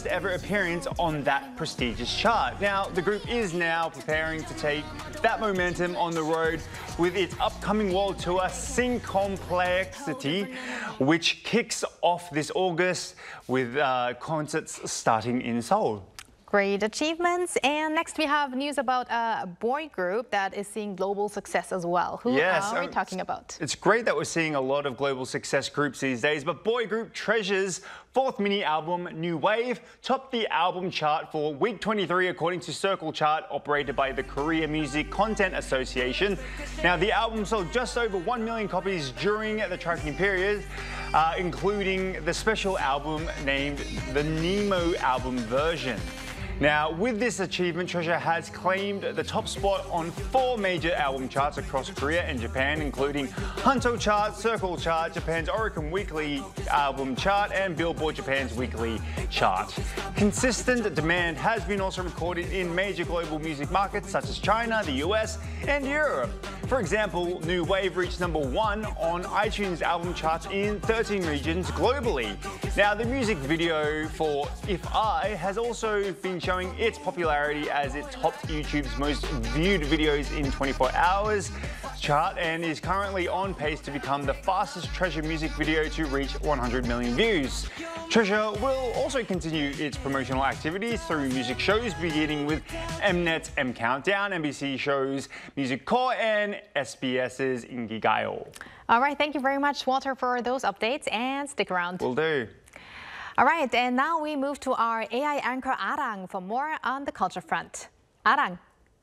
first ever appearance on that prestigious chart. Now, the group is now preparing to take that momentum on the road with its upcoming world tour, Sing Complexity, which kicks off this August with concerts starting in Seoul. Great achievements. And next we have news about a boy group that is seeing global success as well. Who are we talking about? It's great that we're seeing a lot of global success groups these days, but boy group Treasure's fourth mini album, New Wave, topped the album chart for week 23 according to Circle Chart, operated by the Korea Music Content Association. Now, the album sold just over 1 million copies during the tracking period, including the special album named the Nemo album version. Now, with this achievement, Treasure has claimed the top spot on 4 major album charts across Korea and Japan, including Hanto Chart, Circle Chart, Japan's Oricon Weekly Album Chart, and Billboard Japan's Weekly Chart. Consistent demand has been also recorded in major global music markets such as China, the US, and Europe. For example, New Wave reached #1 on iTunes album charts in 13 regions globally. Now, the music video for If I has also been showing its popularity as it topped YouTube's most viewed videos in 24 hours chart and is currently on pace to become the fastest Treasure music video to reach 100 million views. Treasure will also continue its promotional activities through music shows, beginning with Mnet's M Countdown, NBC shows Music Core, and SBS's Inkigayo. All right, thank you very much, Walter, for those updates, and stick around. Will do. All right, and now we move to our AI anchor Arang for more on the culture front. Arang.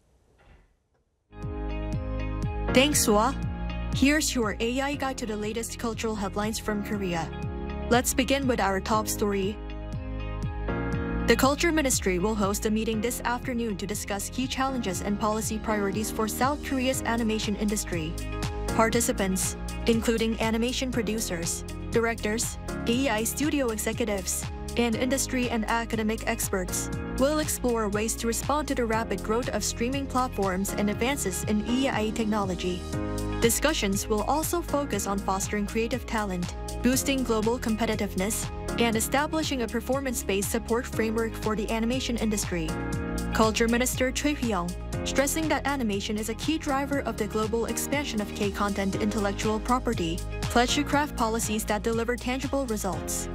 Thanks, Sua. Here's your AI guide to the latest cultural headlines from Korea. Let's begin with our top story. The Culture Ministry will host a meeting this afternoon to discuss key challenges and policy priorities for South Korea's animation industry. Participants, including animation producers, directors, AI studio executives, and industry and academic experts, will explore ways to respond to the rapid growth of streaming platforms and advances in AI technology. Discussions will also focus on fostering creative talent, boosting global competitiveness, and establishing a performance-based support framework for the animation industry. Culture Minister Choi Hui-young, stressing that animation is a key driver of the global expansion of K-content intellectual property, pledged to craft policies that deliver tangible results.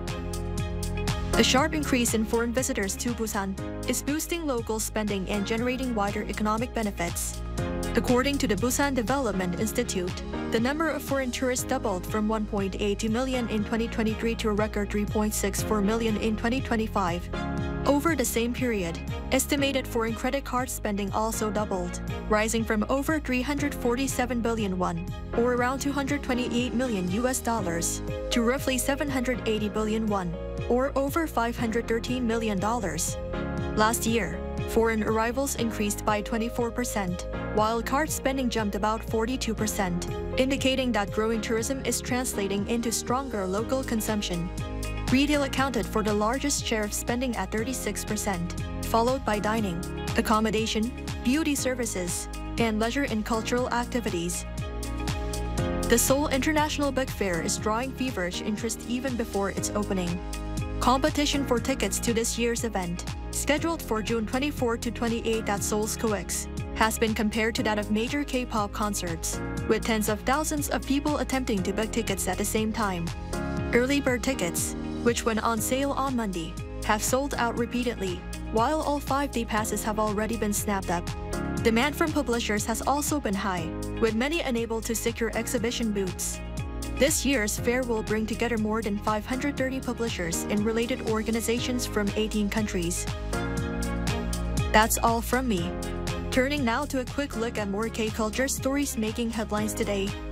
A sharp increase in foreign visitors to Busan is boosting local spending and generating wider economic benefits. According to the Busan Development Institute, the number of foreign tourists doubled from 1.82 million in 2023 to a record 3.64 million in 2025. Over the same period, estimated foreign credit card spending also doubled, rising from over 347 billion won, or around $228 million to roughly 780 billion won, or over $513 million. Last year, foreign arrivals increased by 24%, while card spending jumped about 42%, indicating that growing tourism is translating into stronger local consumption. Retail accounted for the largest share of spending at 36%, followed by dining, accommodation, beauty services, and leisure and cultural activities. The Seoul International Book Fair is drawing feverish interest even before its opening. Competition for tickets to this year's event, scheduled for June 24 to 28 at Seoul's COEX, has been compared to that of major K-pop concerts, with tens of thousands of people attempting to book tickets at the same time. Early bird tickets, which went on sale on Monday, have sold out repeatedly, while all 5-day passes have already been snapped up. Demand from publishers has also been high, with many unable to secure exhibition booths. This year's fair will bring together more than 530 publishers and related organizations from 18 countries. That's all from me. Turning now to a quick look at more K-culture stories making headlines today.